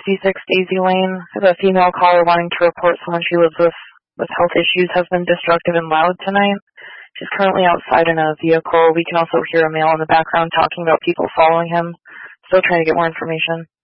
66 Daisy Lane. I have a female caller wanting to report someone she lives with health issues has been destructive and loud tonight. She's currently outside in a vehicle. We can also hear a male in the background talking about people following him. Still trying to get more information.